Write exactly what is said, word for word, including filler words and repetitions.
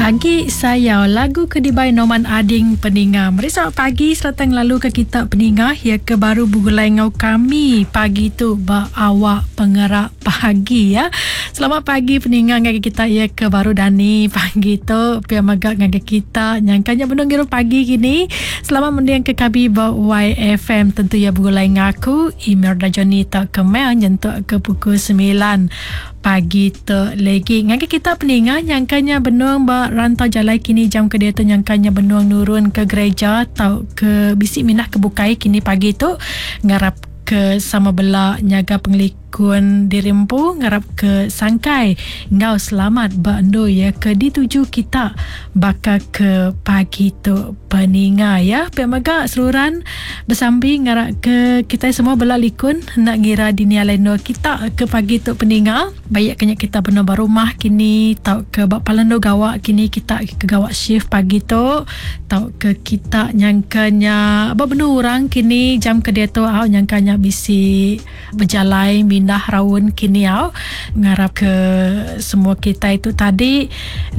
Pagi Sayau, lagu Kedibai Noman Ading Peninga. Mari selamat pagi serta lalu ke kita peninga ya ke baru bugulai ngau kami pagi tu ba awak pengerak pagi ya. Selamat pagi peninga ngagi kita ya ke baru Dani pagi tu pia magak ngagi kita nyangkanya benung giru pagi gini. Selamat mendiang ke kami ba Y F M tentu ya bugulai ngaku email Rajoni tak kemel nyentuk ke pukul sembilan pagi tu lagi ngagi kita peninga nyangkanya benung ba rantau jalai kini jam kedua tu nyangkanya benung nurun ke gereja atau ke bisik minah ke bukai kini pagi tu ngarap ke sama bela nyaga pengelikun dirimpu ngarap ke sangkai ngau selamat bando ya ke dituju kita baka ke pagi tu peninga ya pemaga seluruhan bersambi ngarap ke kita semua bela likun nak ngira dinia leno kita ke pagi tu peninga bayak kenya kita benar rumah kini tau ke bak palendo gawak kini kita ke gawak shift pagi tu tau ke kita nyangkanya apa benar orang kini jam ke dia tu au nyangkanya bisi berjalai mindah raun kini au ngarap ke semua kita itu tadi